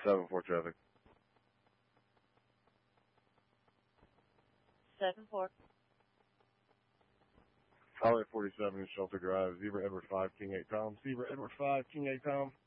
7-4 traffic. 7-4. Highway 47 in Shelter Drive, Zebra Edward 5, King 8 Tom. Zebra Edward 5, King 8 Tom.